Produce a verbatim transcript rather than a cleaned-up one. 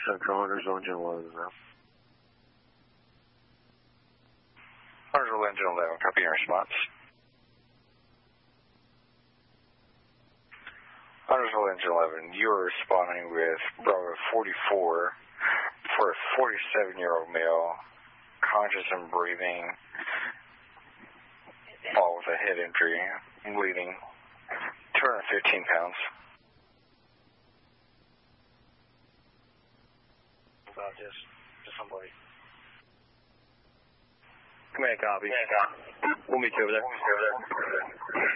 Central Hunters Engine eleven now. Hunters Engine eleven, copy your response. Hunters Engine eleven, you are responding with Bravo forty-four for a forty-seven-year-old male, conscious and breathing, all with a head injury, bleeding, two hundred fifteen pounds. About this to somebody. Command copy. Command copy. We'll meet you over there. We'll meet you over there.